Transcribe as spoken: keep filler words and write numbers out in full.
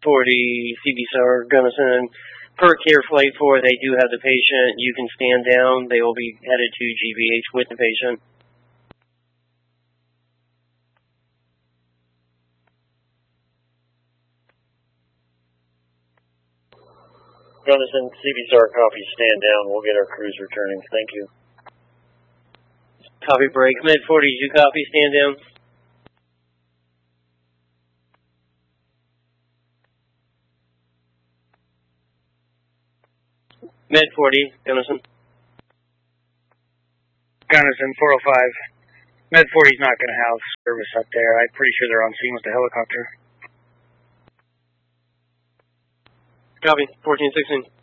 forty, C B S R, Gunnison. Per Care Flight four, they do have the patient. You can stand down. They will be headed to G B H with the patient. Gunnison, C B S R, copy, stand down. We'll get our crews returning. Thank you. Copy break. Med forty, you copy, stand down. Med forty, Gunnison. Gunnison, four oh five. Med forty's not going to have service up there. I'm pretty sure they're on scene with the helicopter. Copy, fourteen sixteen.